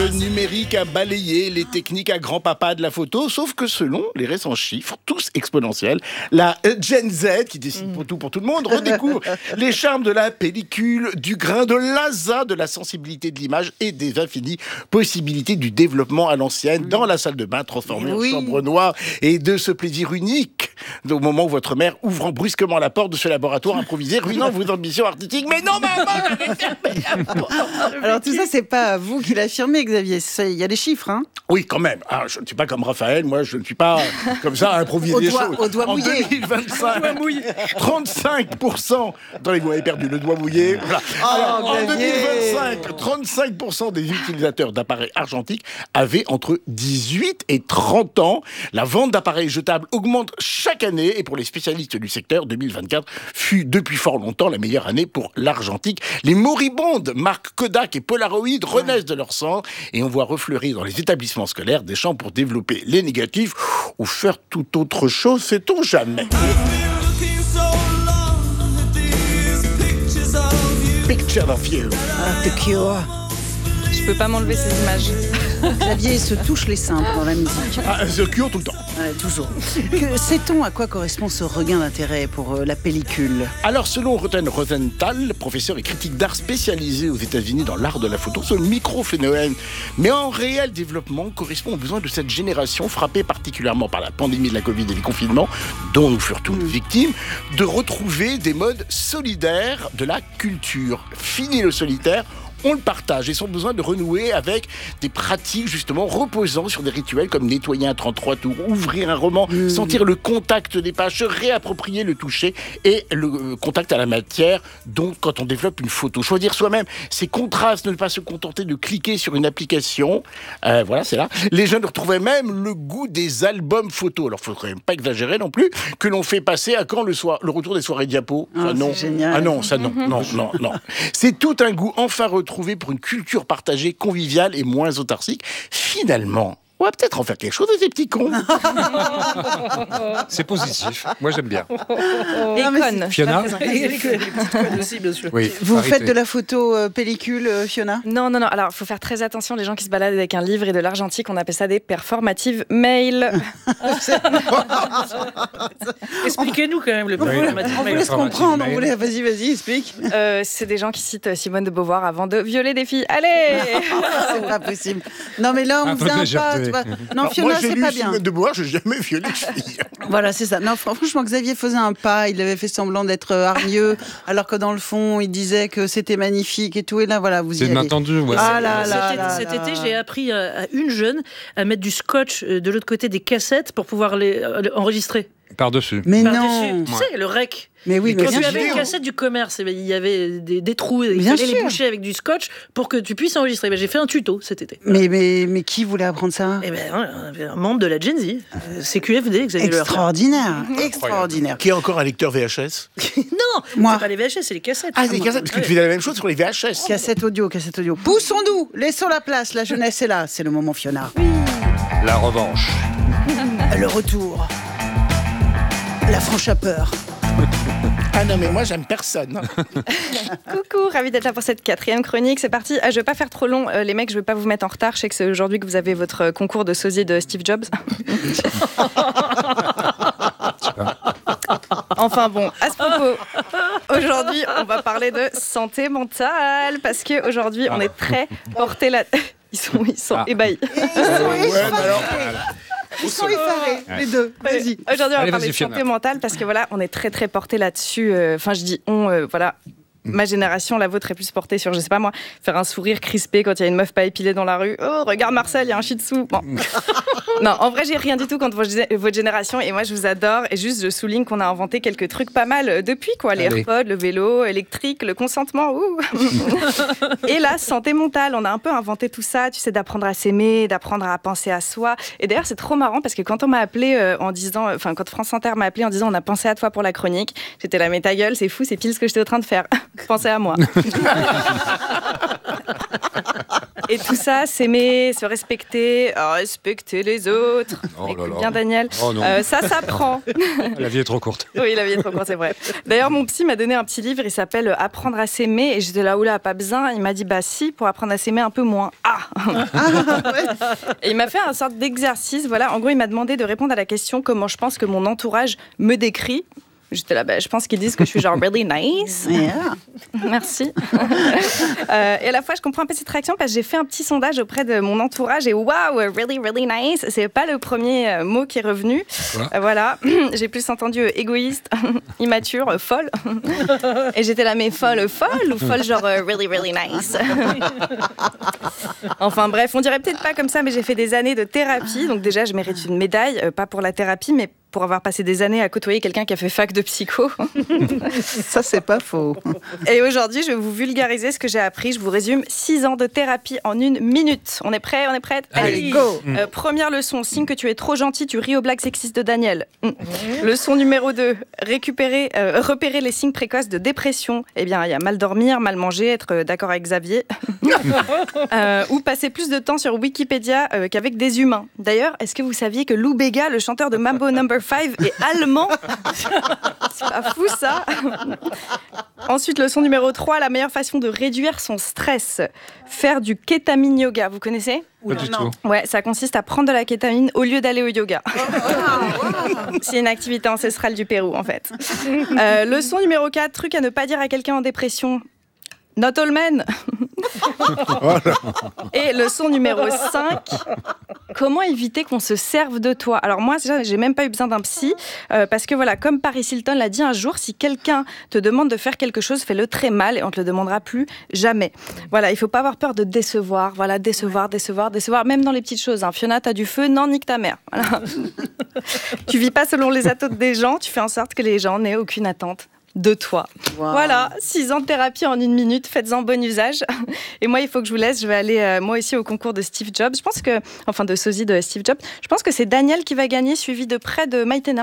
numérique a balayé les techniques à grand-papa de la photo, sauf que selon les récents chiffres, tous exponentiels, la Gen Z, qui décide pour tout le monde, redécouvre les charmes de la pellicule, du grain de l'ASA, de la sensibilité de l'image et des infinies possibilités du développement à l'ancienne dans la salle de bain transformée en chambre noire, et de ce plaisir unique au moment où votre mère ouvre brusquement la porte de ce laboratoire improvisé, ruinant vos ambitions artistiques. Mais non, maman, j'avais fermé la porte. Alors tout ça, c'est pas vous qui l'affirmez, Xavier. Il y a des chiffres, hein. Oui, quand même. Ah, je ne suis pas comme Raphaël, moi je ne suis pas comme ça à improviser des choses. Au doigt mouillé. En 2025, 35%. Attendez, vous avez perdu le doigt mouillé. Voilà. Alors, en 2025, 35% des utilisateurs d'appareils argentiques avaient entre 18 et 30 ans. La vente d'appareils jetables augmente chaque année et pour les spécialistes du secteur, 2024 fut depuis fort longtemps la meilleure année pour l'argentique. Les moribondes marques Kodak et Polaroid renaissent de leur sang et on voit refleurir dans les établissements scolaires des champs pour développer les négatifs ou faire toute autre chose, sait-on jamais. Picture of you. The Cure. Je peux pas m'enlever ces images. Xavier se touche les seins pendant la musique. The Cure tout le temps. Ouais, toujours. Sait-on à quoi correspond ce regain d'intérêt pour la pellicule ? Alors, selon Rutten Rosenthal, professeur et critique d'art spécialisé aux États-Unis dans l'art de la photo, ce micro-phénomène, mais en réel développement, correspond aux besoins de cette génération frappée particulièrement par la pandémie de la Covid et les confinements, dont nous furent tous victimes, de retrouver des modes solidaires de la culture. Fini le solitaire, on le partage et son besoin de renouer avec des pratiques justement reposant sur des rituels comme nettoyer un 33 tours, ouvrir un roman, sentir le contact des pages, se réapproprier le toucher et le contact à la matière. Donc quand on développe une photo, choisir soi-même ses contrastes, ne pas se contenter de cliquer sur une application. Voilà, c'est là. Les jeunes retrouvaient même le goût des albums photos. Alors il ne faudrait pas exagérer non plus, que l'on fait passer à quand le retour des soirées diapo. Non. C'est génial. Ah non, ça non. C'est tout un goût enfin retrouvé pour une culture partagée, conviviale et moins autarcique. Finalement, on va peut-être en faire quelque chose de ces petits cons. C'est positif. Moi, j'aime bien. Les connes. Fiona ? aussi, bien sûr. Oui, Vous arrêtez. faites de la photo pellicule, Fiona ? Non. Alors, il faut faire très attention. Les gens qui se baladent avec un livre et de l'argentique, on appelle ça des performatives mail. Expliquez-nous quand même le performative On vous mail. laisse comprendre. Vas-y, explique. C'est des gens qui citent Simone de Beauvoir avant de violer des filles. Allez. C'est pas possible. Non, mais là, on Un peu faisait de un légèreté. pas. Tu vois. Non, Alors, Fiona, moi, j'ai c'est lu pas bien. Simone de Beauvoir, je n'ai jamais violé de fille. Voilà, c'est ça. Non, franchement, Xavier faisait un pas. Il avait fait semblant d'être hargneux, alors que dans le fond, il disait que c'était magnifique et tout. Et là, voilà, vous y C'est allez. inattendu. Ouais. Ah là là. Cet été, j'ai appris à une jeune à mettre du scotch de l'autre côté des cassettes pour pouvoir les enregistrer. Par-dessus. Mais Par-dessus. non. Tu sais, le rec. Mais oui, mais Quand bien tu avais sûr. une cassette du commerce, il y avait des trous, il Bien fallait les sûr. boucher avec du scotch pour que tu puisses enregistrer. J'ai fait un tuto cet été. Mais qui voulait apprendre ça ? Eh ben, un membre de la Gen Z, CQFD, Xavier Leherter. Extraordinaire. Qui a encore un lecteur VHS? Non, Moi. c'est pas les VHS, c'est les cassettes. Ah, c'est cassettes, parce que tu fais la même chose sur les VHS. Cassette audio. Poussons-nous, laissons la place, la jeunesse est là. C'est le moment Fiona. La revanche. Le retour. La franche à peur. Ah non, mais moi, j'aime personne. Coucou, ravi d'être là pour cette 4e chronique. C'est parti. Je vais pas faire trop long. Les mecs, je vais pas vous mettre en retard. Je sais que c'est aujourd'hui que vous avez votre concours de sosie de Steve Jobs. Enfin bon, à ce propos, aujourd'hui, on va parler de santé mentale parce que aujourd'hui, on est très porté là. Ils sont ébahis. Ils sont effarés, les deux. Vas-y. Aujourd'hui, on va Allez, parler vas-y, de Fiona. santé mentale parce que voilà, on est très très porté là-dessus. Enfin, je dis on, voilà. Ma génération, la vôtre, est plus portée sur, je sais pas moi, faire un sourire crispé quand il y a une meuf pas épilée dans la rue. Oh, regarde Marcel, il y a un shih tzu. Bon. Non, en vrai, j'ai rien du tout contre votre génération et moi, je vous adore. Et juste, je souligne qu'on a inventé quelques trucs pas mal depuis, quoi. Les Allez. AirPods, le vélo électrique, le consentement. Ouh. Et la santé mentale, on a un peu inventé tout ça, tu sais, d'apprendre à s'aimer, d'apprendre à penser à soi. Et d'ailleurs, c'est trop marrant parce que quand on m'a appelé en disant, enfin, quand France Inter m'a appelé en disant, on a pensé à toi pour la chronique, j'étais là, mais ta gueule, c'est fou, c'est pile ce que j'étais en train de faire. Pensez à moi. Et tout ça, s'aimer, se respecter, respecter les autres. Oh là là. Bien Daniel. Oh non. Ça s'apprend. La vie est trop courte. Oui, la vie est trop courte, c'est vrai. D'ailleurs, mon psy m'a donné un petit livre, il s'appelle Apprendre à s'aimer. Et j'étais là, oula, pas besoin. Il m'a dit, bah si, pour apprendre à s'aimer un peu moins. Et il m'a fait un sorte d'exercice. Voilà, en gros, il m'a demandé de répondre à la question comment je pense que mon entourage me décrit. J'étais là, je pense qu'ils disent que je suis genre really nice. Yeah. Merci. Et à la fois, je comprends un peu cette réaction parce que j'ai fait un petit sondage auprès de mon entourage et waouh, really, really nice. C'est pas le premier mot qui est revenu. Voilà. J'ai plus entendu égoïste, immature, folle. Et j'étais là, mais folle ou folle genre really, really nice. Enfin bref, on dirait peut-être pas comme ça, mais j'ai fait des années de thérapie. Donc déjà, je mérite une médaille, pas pour la thérapie, mais pour avoir passé des années à côtoyer quelqu'un qui a fait fac de psycho. Ça, c'est pas faux. Et aujourd'hui, je vais vous vulgariser ce que j'ai appris. Je vous résume 6 ans de thérapie en 1 minute. On est prêts? On est prête? Allez, go. Première leçon, signe que tu es trop gentil, tu ris aux blagues sexistes de Daniel. Leçon numéro 2, repérer les signes précoces de dépression. Eh bien, il y a mal dormir, mal manger, être d'accord avec Xavier. Ou passer plus de temps sur Wikipédia qu'avec des humains. D'ailleurs, est-ce que vous saviez que Lou Bega, le chanteur de Mambo No. 5, est allemand? C'est pas fou, ça. Ensuite, leçon numéro 3, la meilleure façon de réduire son stress. Faire du kétamine yoga, vous connaissez? Pas du tout. Ouais, ça consiste à prendre de la kétamine au lieu d'aller au yoga. C'est une activité ancestrale du Pérou, en fait. Leçon numéro 4, truc à ne pas dire à quelqu'un en dépression. Not all men. Et leçon numéro 5, comment éviter qu'on se serve de toi? Alors moi, j'ai même pas eu besoin d'un psy, parce que voilà, comme Paris Hilton l'a dit un jour, si quelqu'un te demande de faire quelque chose, fais-le très mal et on te le demandera plus jamais. Voilà, il faut pas avoir peur de décevoir, voilà, décevoir, même dans les petites choses. Hein. Fiona, t'as du feu? Non, nique ta mère. Voilà. Tu vis pas selon les attentes des gens, tu fais en sorte que les gens n'aient aucune attente de toi. Wow. Voilà, 6 ans de thérapie en 1 minute, faites-en bon usage. Et moi, il faut que je vous laisse, je vais aller moi aussi au concours de Steve Jobs. Je pense que, enfin de sosie de Steve Jobs, je pense que c'est Daniel qui va gagner, suivi de près de Maïtena.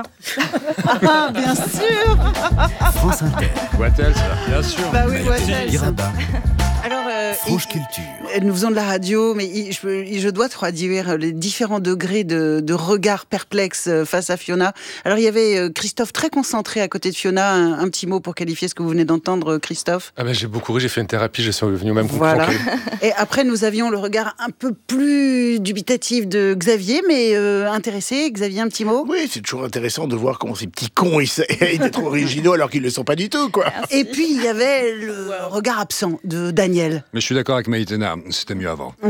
Ah, bien sûr. France Inter. Wattel, ça, bien sûr. Bah oui, Wattel. Iraba. Alors, Franche Culture. Nous faisons de la radio, mais je dois traduire les différents degrés de regard perplexe face à Fiona. Alors, il y avait Christophe très concentré à côté de Fiona. Un petit mot pour qualifier ce que vous venez d'entendre, Christophe. Ah ben, j'ai beaucoup ri, j'ai fait une thérapie, j'ai survenu au même coup. Voilà. Et après, nous avions le regard un peu plus dubitatif de Xavier, mais intéressé. Xavier, un petit mot? Oui, c'est toujours intéressant de voir comment ces petits cons essayent d'être originaux alors qu'ils ne le sont pas du tout, quoi. Et puis, il y avait le regard absent de Daniel. Mais je suis d'accord avec Maïtena, c'était mieux avant. Elle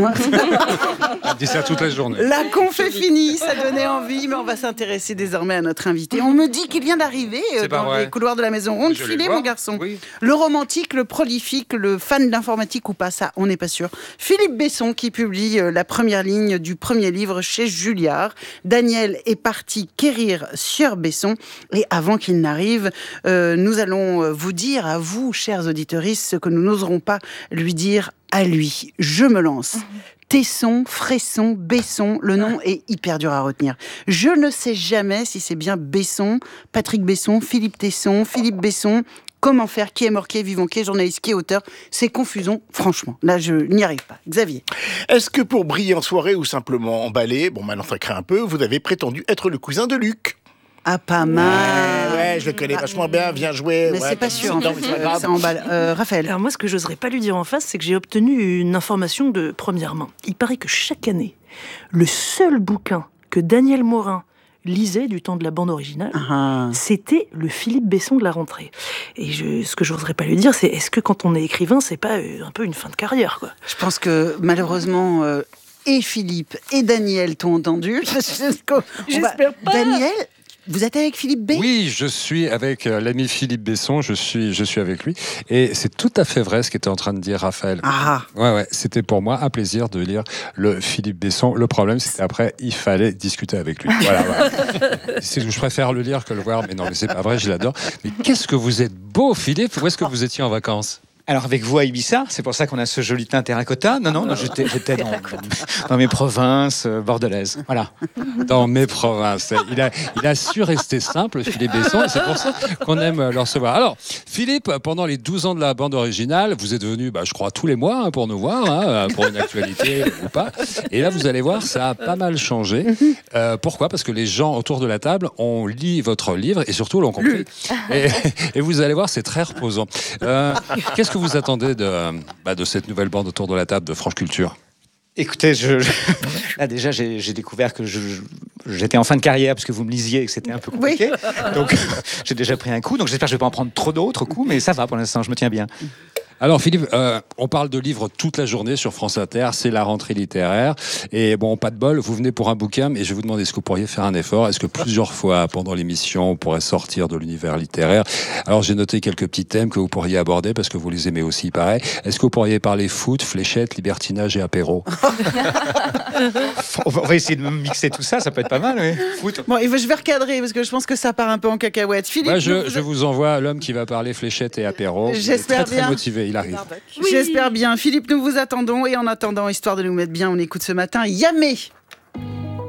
dit ça toute la journée. La conf est finie, ça donnait envie, mais on va s'intéresser désormais à notre invité. On me dit qu'il vient d'arriver dans les couloirs de la maison ronde. Filez, mon garçon. Oui. Le romantique, le prolifique, le fan d'informatique ou pas, ça, on n'est pas sûr. Philippe Besson qui publie la première ligne du premier livre chez Julliard. Daniel est parti quérir Sieur Besson. Et avant qu'il n'arrive, nous allons vous dire à vous, chers auditeuristes, ce que nous n'oserons pas lui dire à lui. Je me lance. Tesson, Fresson, Besson, le nom est hyper dur à retenir. Je ne sais jamais si c'est bien Besson, Patrick Besson, Philippe Tesson, Philippe Besson. Comment faire? Qui est mort, qui est vivant, qui est journaliste, qui est auteur? C'est confusant, franchement. Là, je n'y arrive pas. Xavier. Est-ce que pour briller en soirée ou simplement emballer, bon maintenant ça craint un peu, vous avez prétendu être le cousin de Luc? Ah, pas mal. Ouais, je le connais vachement bien, viens jouer. Mais ouais, c'est pas sûr. Non, mais c'est pas grave. Ça emballe. Raphaël. Alors moi, ce que j'oserais pas lui dire en face, c'est que j'ai obtenu une information de première main. Il paraît que chaque année, le seul bouquin que Daniel Morin lisait du temps de la bande originale, c'était le Philippe Besson de la rentrée. Et ce que j'oserais pas lui dire, c'est est-ce que quand on est écrivain, c'est pas un peu une fin de carrière, quoi? Je pense que malheureusement... et Philippe et Daniel t'ont entendu. J'espère pas. Daniel, vous êtes avec Philippe B? Oui, je suis avec l'ami Philippe Besson, je suis avec lui. Et c'est tout à fait vrai ce qu'était en train de dire Raphaël. Ah. Ouais, c'était pour moi un plaisir de lire le Philippe Besson. Le problème, c'est qu'après, il fallait discuter avec lui. Voilà. Je préfère le lire que le voir, mais non, mais c'est pas vrai, je l'adore. Mais qu'est-ce que vous êtes beau, Philippe! Où est-ce que vous étiez en vacances? Alors avec vous à Ibiza, c'est pour ça qu'on a ce joli teint terracotta. Non, j'étais dans mes provinces bordelaises. Voilà. Dans mes provinces. Il a su rester simple, Philippe Besson, et c'est pour ça qu'on aime le recevoir. Alors, Philippe, pendant les 12 ans de la bande originale, vous êtes venu, je crois, tous les mois pour nous voir, pour une actualité ou pas. Et là, vous allez voir, ça a pas mal changé. Pourquoi ? Parce que les gens autour de la table ont lu votre livre et surtout l'ont compris. Et vous allez voir, c'est très reposant. Qu'est-ce que vous attendez de cette nouvelle bande autour de la table de France Culture ? Écoutez, là déjà j'ai découvert que j'étais en fin de carrière parce que vous me lisiez et que c'était un peu compliqué. Oui. Donc j'ai déjà pris un coup, donc j'espère que je vais pas en prendre trop d'autres coups, mais ça va pour l'instant, je me tiens bien. Alors Philippe, on parle de livres toute la journée sur France Inter, c'est la rentrée littéraire. Et bon, pas de bol, vous venez pour un bouquin, mais je vais vous demander, est-ce que vous pourriez faire un effort ? Est-ce que plusieurs fois pendant l'émission, on pourrait sortir de l'univers littéraire ? Alors j'ai noté quelques petits thèmes que vous pourriez aborder, parce que vous les aimez aussi, pareil. Est-ce que vous pourriez parler foot, fléchette, libertinage et apéro ? On va essayer de mixer tout ça, ça peut être pas mal, oui. Foot. Bon, je vais recadrer, parce que je pense que ça part un peu en cacahuète. Philippe, ouais, je vous envoie l'homme qui va parler fléchette et apéro. J'espère très, bien. Très motivé. Il arrive. Oui. J'espère bien. Philippe, nous vous attendons. Et en attendant, histoire de nous mettre bien, on écoute ce matin Yamé.